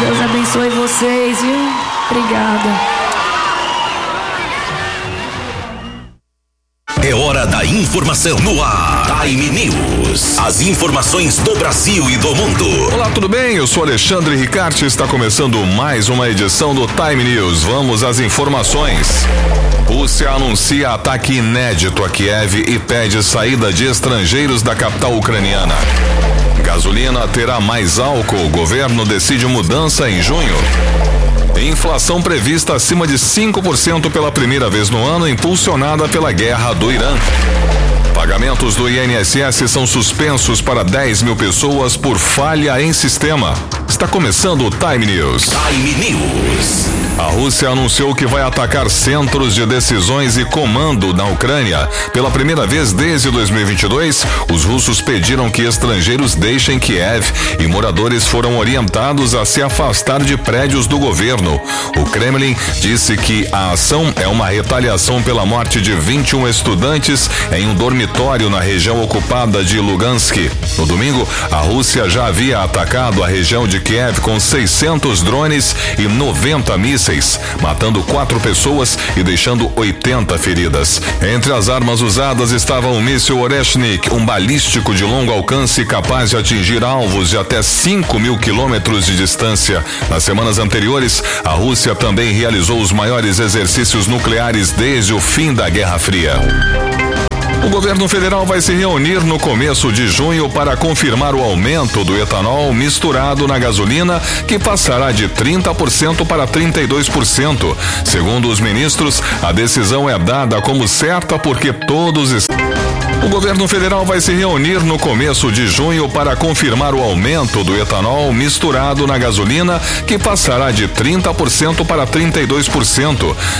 Deus abençoe vocês, viu? Obrigada. É hora da informação no ar. Time News. As informações do Brasil e do mundo. Olá, tudo bem? Eu sou Alexandre Ricarte e está começando mais uma edição do Time News. Vamos às informações. Rússia anuncia ataque inédito a Kiev e pede saída de estrangeiros da capital ucraniana. Gasolina terá mais álcool. O governo decide mudança em junho. Inflação prevista acima de 5% pela primeira vez no ano, impulsionada pela guerra do Irã. Pagamentos do INSS são suspensos para 10 mil pessoas por falha em sistema. Está começando o Time News. Time News. A Rússia anunciou que vai atacar centros de decisões e comando na Ucrânia. Pela primeira vez desde 2022, os russos pediram que estrangeiros deixem Kiev e moradores foram orientados a se afastar de prédios do governo. O Kremlin disse que a ação é uma retaliação pela morte de 21 estudantes em um dormitório na região ocupada de Lugansk. No domingo, a Rússia já havia atacado a região de Kiev com 600 drones e 90 mísseis, matando 4 pessoas e deixando 80 feridas. Entre as armas usadas estava o míssil Oreshnik, um balístico de longo alcance capaz de atingir alvos de até 5.000 quilômetros de distância. Nas semanas anteriores, a Rússia também realizou os maiores exercícios nucleares desde o fim da Guerra Fria. O governo federal vai se reunir no começo de junho para confirmar o aumento do etanol misturado na gasolina, que passará de 30% para 32%. Segundo os ministros, a decisão é dada como certa porque O governo federal vai se reunir no começo de junho para confirmar o aumento do etanol misturado na gasolina, que passará de 30% para 32%.